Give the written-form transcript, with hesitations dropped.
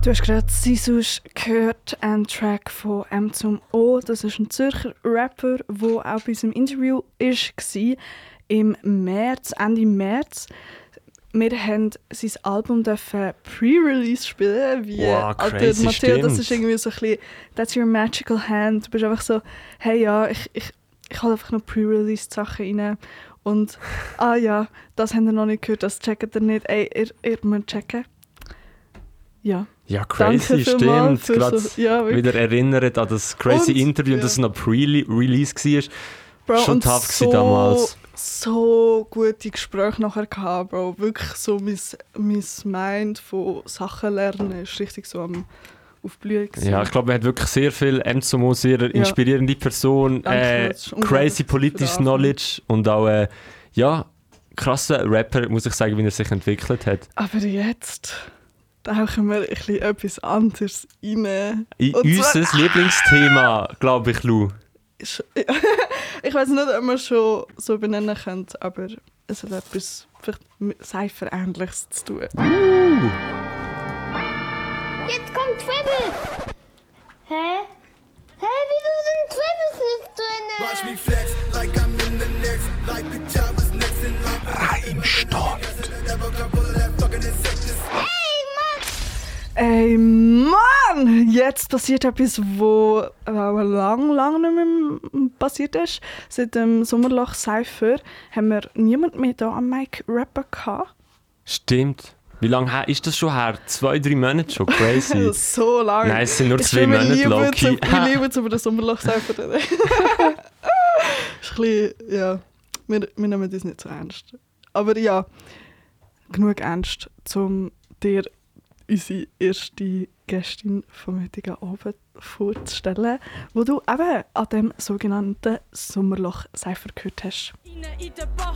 Du hast gerade «Sisush» gehört, ein Track von M zum O. Das ist ein Zürcher Rapper, der auch bei unserem Interview war, im März, Ende März. Wir haben sein Album Pre-Release spielen. Wie crazy, Matteo, das ist irgendwie so ein bisschen «That's your magical hand». Du bist einfach so, hey ja, ich hole einfach noch Pre-Release-Sachen rein. Und, ja, das habt ihr noch nicht gehört, das checkt ihr nicht. Ey, ihr müsst checken. Ja, crazy, stimmt. Gerade so, wieder erinnert an das crazy Interview, das noch Pre-Release war. Bro, schon tough so, damals. So gute Gespräche nachher gehabt, Bro. Wirklich so mein Mind von Sachen lernen ist richtig so am Aufblühen gewesen. Ja, ich glaube, man hat wirklich sehr viel Enzo, sehr inspirierende Person, crazy politisches Knowledge und auch krasser Rapper, muss ich sagen, wie er sich entwickelt hat. Aber jetzt tauchen wir ein bisschen etwas anderes rein. In unser Lieblingsthema, glaube ich, Lou. Ich weiß nicht, ob man es schon so benennen könnte, aber es hat etwas Cypher-Ähnliches zu tun. Jetzt kommt Treble! Hä? Wieso sind Trebles nicht drin? Watch me flex like I'm in the next, like the job is next in line. Ey Mann! Jetzt passiert etwas, was lang nicht mehr passiert ist. Seit dem Sommerloch Cypher haben wir niemanden mehr hier am Mic rappen gehabt. Stimmt. Wie lange ist das schon her? 2-3 Monate schon? Crazy. So lange. Nein, es sind nur 2 Monate, Loki. Ich liebe es über den Sommerloch Cypher. Ist ein bisschen, ja, wir nehmen das nicht so ernst. Aber ja, genug ernst, um dir unsere erste Gästin vom heutigen Abend vorzustellen, wo du eben an dem sogenannten Sommerloch Cypher gehört hast. In der Bar